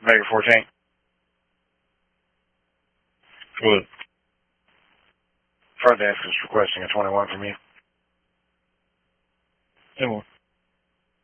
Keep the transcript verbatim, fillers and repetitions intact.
Vega fourteen. Wood. Front desk is requesting a twenty-one from you. Ten more.